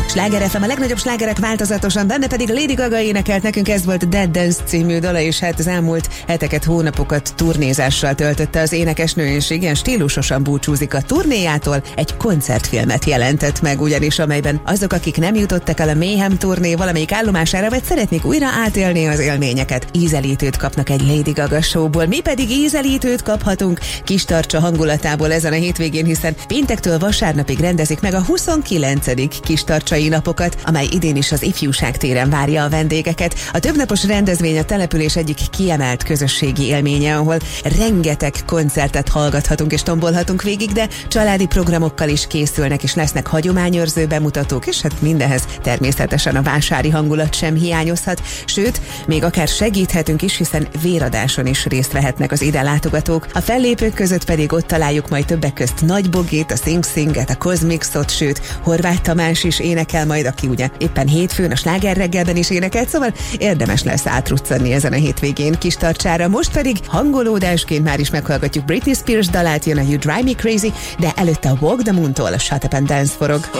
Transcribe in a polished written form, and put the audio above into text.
Sláger FM, a legnagyobb slágerek változatosan, benne pedig Lady Gaga énekelt nekünk, ez volt Dead Dance című dala, és hát az elmúlt heteket, hónapokat turnézással töltötte az énekesnő, és igen, stílusosan búcsúzik a turnéjától, egy koncertfilmet jelentett meg ugyanis, amelyben azok, akik nem jutottak el a Mayhem turné valamelyik állomására, vagy szeretnék újra átélni az élményeket, ízelítőt kapnak egy Lady Gaga showból. Mi pedig ízelítőt kaphatunk Kis Tarcsa hangulatából ezen a hétvégén, hiszen péntektől vasárnapig rendezik meg a 29. Kis Tarcsai napokat, amely idén is az Ifjúság téren várja a vendégeket. A többnapos rendezvény a település egyik kiemelt közösségi élménye, ahol rengeteg koncertet hallgathatunk és tombolhatunk végig, de családi programokkal is készülnek, és lesznek hagyományőrző bemutatók, és hát mindenhez természetesen a vásári hangulat sem hiányozhat, sőt, még akár segíthetünk is, hiszen véradáson is részt vehetnek az ide látogatók. A fellépők között pedig ott találjuk majd többek közt Nagy Bogét, a Sing Singet, a Kozmixot, sőt, Horváth Tamás is énekel majd, aki ugye éppen hétfőn a Sláger reggelben is énekelt, szóval érdemes lesz átruccanni ezen a hétvégén Kis Tarcsára. Most pedig hangolódásként már is meghallgatjuk Britney Spears dalát, jön a You Drive Me Crazy, de előtte a Walk the Moon-tól a Shut Up and Dance forog.